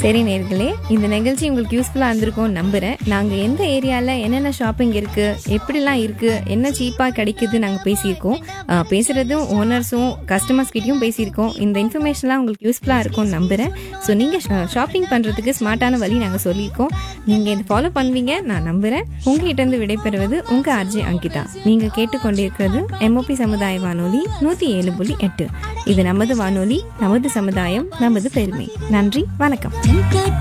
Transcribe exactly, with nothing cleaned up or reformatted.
சரி நேர்களே, இந்த நிகழ்ச்சி உங்களுக்கு யூஸ்ஃபுல்லாக இருந்திருக்கும் நம்புகிறேன். நாங்கள் எந்த ஏரியாவில் என்னென்ன ஷாப்பிங் இருக்குது, எப்படிலாம் இருக்குது, என்ன சீப்பாக கிடைக்குது நாங்கள் பேசியிருக்கோம். பேசுகிறதும் ஓனர்ஸும் கஸ்டமர்ஸ்கிட்டையும் பேசியிருக்கோம். இந்த இன்ஃபர்மேஷன்லாம் உங்களுக்கு யூஸ்ஃபுல்லாக இருக்கும்னு நம்புகிறேன். ஸோ நீங்கள் ஷாப்பிங் பண்ணுறதுக்கு ஸ்மார்ட்டான வழி நாங்கள் சொல்லியிருக்கோம். நீங்கள் இதை ஃபாலோ பண்ணுவீங்க நான் நம்புகிறேன். உங்ககிட்டேருந்து விடைபெறுவது உங்கள் ஆர்ஜே அங்கிதா. நீங்கள் கேட்டுக்கொண்டிருக்கிறது எம்ஓபி சமுதாய வானொலி நூற்றி ஏழு புள்ளி எட்டு. இது நமது வானொலி, நமது சமுதாயம், நமது பெருமை. நன்றி, வணக்கம்.